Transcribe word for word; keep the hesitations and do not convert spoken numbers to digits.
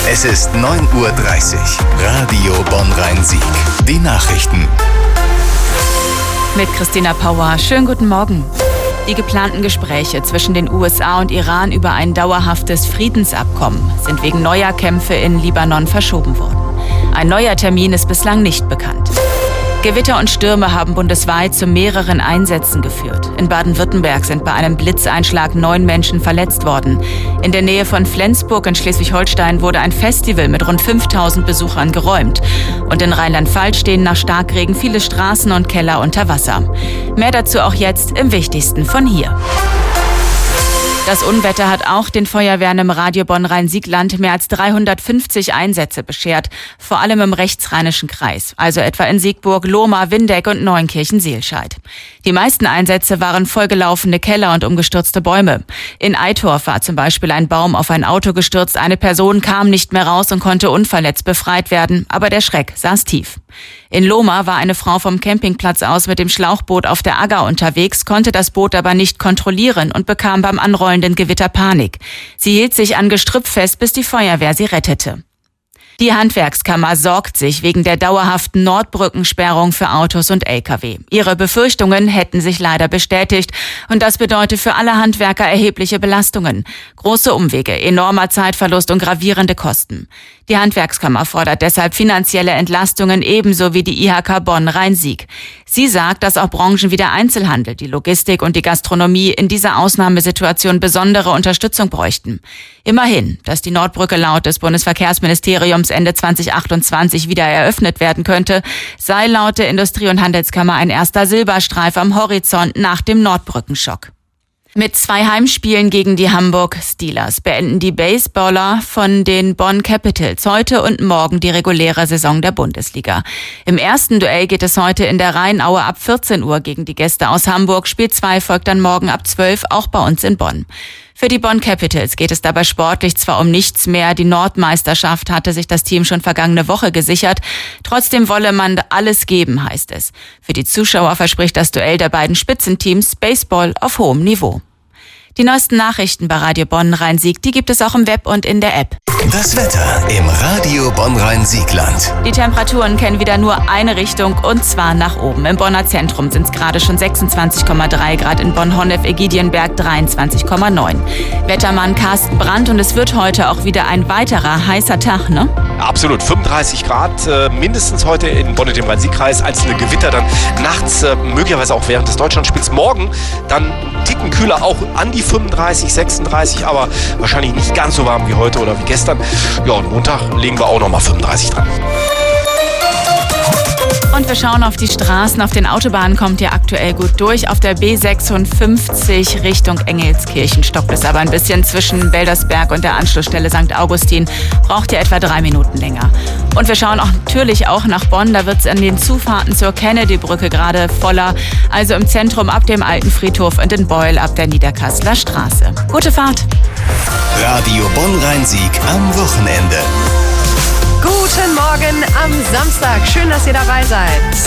Es ist neun Uhr dreißig. Radio Bonn-Rhein-Sieg. Die Nachrichten. Mit Christina Pauer. Schönen guten Morgen. Die geplanten Gespräche zwischen den U S A und Iran über ein dauerhaftes Friedensabkommen sind wegen neuer Kämpfe in Libanon verschoben worden. Ein neuer Termin ist bislang nicht bekannt. Gewitter und Stürme haben bundesweit zu mehreren Einsätzen geführt. In Baden-Württemberg sind bei einem Blitzeinschlag neun Menschen verletzt worden. In der Nähe von Flensburg in Schleswig-Holstein wurde ein Festival mit rund fünftausend Besuchern geräumt. Und in Rheinland-Pfalz stehen nach Starkregen viele Straßen und Keller unter Wasser. Mehr dazu auch jetzt im Wichtigsten von hier. Das Unwetter hat auch den Feuerwehren im Radio Bonn-Rhein-Sieg-Land mehr als dreihundertfünfzig Einsätze beschert, vor allem im rechtsrheinischen Kreis, also etwa in Siegburg, Lohmar, Windeck und Neunkirchen-Seelscheid. Die meisten Einsätze waren vollgelaufene Keller und umgestürzte Bäume. In Eitorf war zum Beispiel ein Baum auf ein Auto gestürzt, eine Person kam nicht mehr raus und konnte unverletzt befreit werden, aber der Schreck saß tief. In Lohmar war eine Frau vom Campingplatz aus mit dem Schlauchboot auf der Agger unterwegs, konnte das Boot aber nicht kontrollieren und bekam beim anrollenden Gewitter Panik. Sie hielt sich an Gestrüpp fest, bis die Feuerwehr sie rettete. Die Handwerkskammer sorgt sich wegen der dauerhaften Nordbrückensperrung für Autos und L K W. Ihre Befürchtungen hätten sich leider bestätigt und das bedeutet für alle Handwerker erhebliche Belastungen. Große Umwege, enormer Zeitverlust und gravierende Kosten. Die Handwerkskammer fordert deshalb finanzielle Entlastungen ebenso wie die I H K Bonn-Rhein-Sieg. Sie sagt, dass auch Branchen wie der Einzelhandel, die Logistik und die Gastronomie in dieser Ausnahmesituation besondere Unterstützung bräuchten. Immerhin, dass die Nordbrücke laut des Bundesverkehrsministeriums Ende zwanzig achtundzwanzig wieder eröffnet werden könnte, sei laut der Industrie- und Handelskammer ein erster Silberstreif am Horizont nach dem Nordbrückenschock. Mit zwei Heimspielen gegen die Hamburg Steelers beenden die Baseballer von den Bonn Capitals heute und morgen die reguläre Saison der Bundesliga. Im ersten Duell geht es heute in der Rheinaue ab vierzehn Uhr gegen die Gäste aus Hamburg. Spiel zwei folgt dann morgen ab zwölf, auch bei uns in Bonn. Für die Bonn Capitals geht es dabei sportlich zwar um nichts mehr. Die Nordmeisterschaft hatte sich das Team schon vergangene Woche gesichert. Trotzdem wolle man alles geben, heißt es. Für die Zuschauer verspricht das Duell der beiden Spitzenteams Baseball auf hohem Niveau. Die neuesten Nachrichten bei Radio Bonn-Rhein-Sieg, die gibt es auch im Web und in der App. Das Wetter im Radio Bonn-Rhein-Sieg-Land. Die Temperaturen kennen wieder nur eine Richtung und zwar nach oben. Im Bonner Zentrum sind es gerade schon sechsundzwanzig Komma drei Grad, in Bonn-Honnef-Ägidienberg dreiundzwanzig Komma neun. Wettermann Carsten Brandt und es wird heute auch wieder ein weiterer heißer Tag, ne? Absolut, fünfunddreißig Grad, äh, mindestens heute in Bonn und dem Rhein-Sieg-Kreis, einzelne Gewitter dann nachts, äh, möglicherweise auch während des Deutschlandspiels. Morgen dann Ticken kühler, auch an die fünfunddreißig, sechsunddreißig, aber wahrscheinlich nicht ganz so warm wie heute oder wie gestern. Ja, und Montag legen wir auch nochmal fünfunddreißig dran. Und wir schauen auf die Straßen. Auf den Autobahnen kommt ihr aktuell gut durch. Auf der B sechsundfünfzig Richtung Engelskirchen stockt es aber ein bisschen. Zwischen Beldersberg und der Anschlussstelle Sankt Augustin braucht ihr etwa drei Minuten länger. Und wir schauen auch natürlich auch nach Bonn. Da wird es an den Zufahrten zur Kennedy-Brücke gerade voller. Also im Zentrum ab dem Alten Friedhof und in Beul ab der Niederkasseler Straße. Gute Fahrt! Radio Bonn-Rhein-Sieg am Wochenende. Guten Morgen am Samstag. Schön, dass ihr dabei seid.